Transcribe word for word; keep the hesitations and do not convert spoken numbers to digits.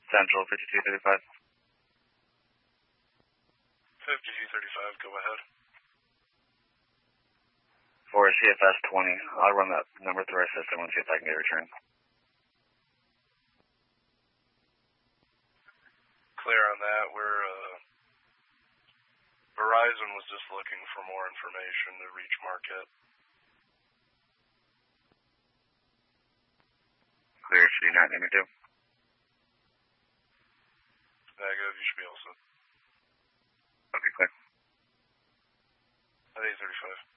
Central fifty-two thirty-five. fifty-two thirty-five, go ahead. For C F S twenty, I'll run that number through our system and see if I can get a return. Clear on that. We're, uh, Verizon was just looking for more information to reach market. Clear, should you not need me to? Negative, you should be all set. Okay, clear. At eight thirty-five.